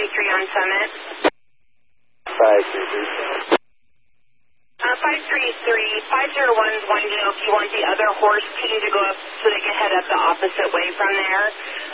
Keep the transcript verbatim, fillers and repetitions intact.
three on Summit. five three three. Uh, five three three, five zero one is wanting to know if you want the other horse team to go up so they can head up the opposite way from there.